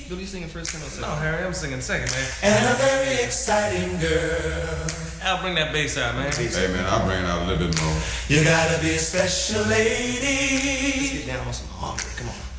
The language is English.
Billy, you singing first, tenor, second? No, Harry, I'm singing second, man. And a very exciting girl. Al, bring that bass out, man. Hey man, I'll bring it out a little bit more. You gotta be a special lady. Let's get down on some harmony. Come on.